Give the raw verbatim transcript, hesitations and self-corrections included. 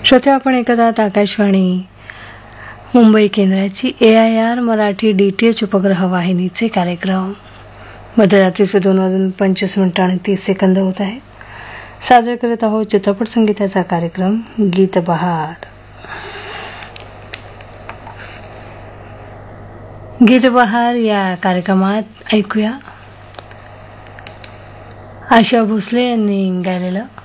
श्रोते, आपण ऐकत आहात आकाशवाणी मुंबई केंद्राची ए I R Marathi D T H उपग्रह वाहिनीचे कार्यक्रम. मध्यरात्रीचे दोन वाजून पंचवीस मिनिटं आणि तीस सेकंद होत आहे. सादर करत आहोत चित्रपट संगीताचा कार्यक्रम गीत बहार. गीत बहार या कार्यक्रमात ऐकूया आशा भोसले यांनी गायलेलं